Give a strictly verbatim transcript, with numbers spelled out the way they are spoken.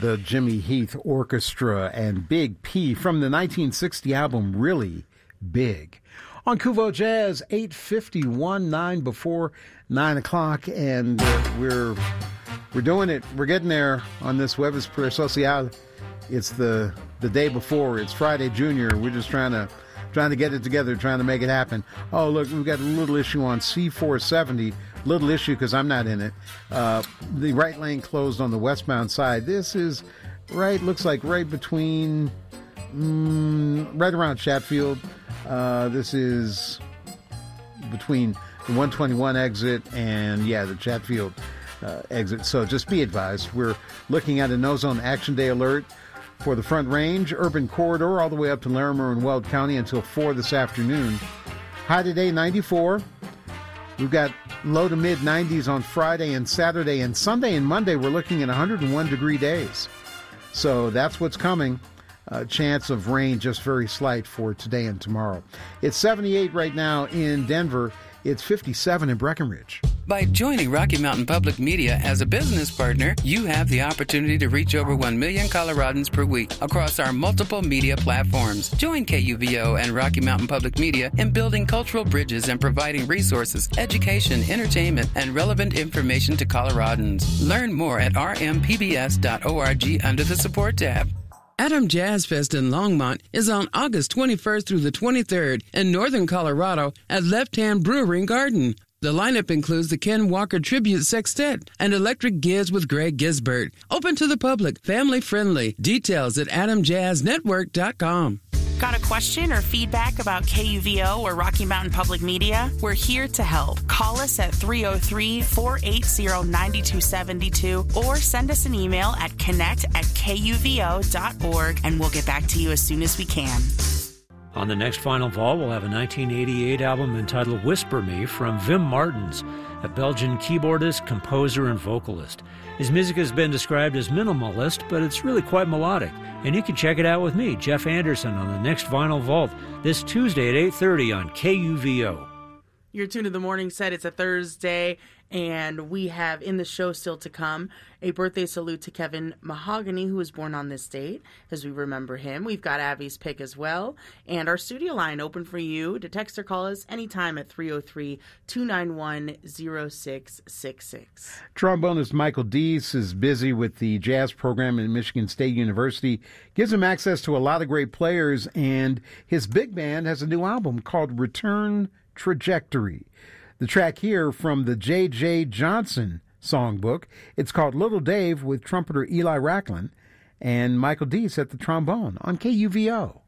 the Jimmy Heath Orchestra and Big P from the nineteen sixty album Really Big. On Kuvo Jazz, eight fifty-one, nine before nine o'clock, and uh, we're we're doing it. We're getting there on this Jueves Per Social. It's the the day before. It's Friday Junior. We're just trying to trying to get it together, trying to make it happen. Oh, look, we've got a little issue on C four seventy. Little issue because I'm not in it. Uh, the right lane closed on the westbound side. This is right, looks like right between, mm, right around Chatfield. Uh, this is between the one twenty-one exit and, yeah, the Chatfield uh, exit. So just be advised. We're looking at a no-zone action day alert for the Front Range, Urban Corridor, all the way up to Larimer and Weld County until four this afternoon. High today, ninety-four. We've got low to mid nineties on Friday and Saturday, and Sunday and Monday we're looking at one hundred one degree days. So that's what's coming. Uh, chance of rain just very slight for today and tomorrow. It's seventy-eight right now in Denver. It's fifty-seven in Breckenridge. By joining Rocky Mountain Public Media as a business partner, you have the opportunity to reach over one million Coloradans per week across our multiple media platforms. Join K U V O and Rocky Mountain Public Media in building cultural bridges and providing resources, education, entertainment, and relevant information to Coloradans. Learn more at r m p b s dot org under the Support tab. Adam Jazz Fest in Longmont is on August twenty-first through the twenty-third in northern Colorado at Left Hand Brewery and Garden. The lineup includes the Ken Walker Tribute Sextet and Electric Giz with Greg Gisbert. Open to the public, family friendly. Details at adam jazz network dot com. Got a question or feedback about K U V O or Rocky Mountain Public Media? We're here to help. Call us at three oh three, four eight zero, nine two seven two or send us an email at connect at k u v o dot org and we'll get back to you as soon as we can. On the next Final Vault, we'll have a nineteen eighty-eight album entitled Whisper Me from Wim Martens, a Belgian keyboardist, composer, and vocalist. His music has been described as minimalist, but it's really quite melodic. And you can check it out with me, Jeff Anderson, on the next Vinyl Vault this Tuesday at eight thirty on K U V O. Your Tune of the Morning said it's a Thursday, and we have in the show still to come a birthday salute to Kevin Mahogany, who was born on this date, as we remember him. We've got Abby's pick as well, and our studio line open for you to text or call us anytime at three oh three, two nine one, oh six six six. Trombonist Michael Deese is busy with the jazz program at Michigan State University. Gives him access to a lot of great players, and his big band has a new album called Return Trajectory. The track here from the J J Johnson songbook, it's called Little Dave with trumpeter Eli Racklin and Michael Deese at the trombone on K U V O.